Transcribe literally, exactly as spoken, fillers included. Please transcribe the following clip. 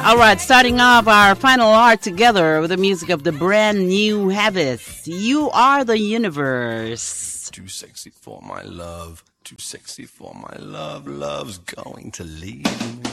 All right, starting off our final art together with the music of the brand new Habits. You are the universe. Too sexy for my love. Too sexy for my love. Love's going to leave me.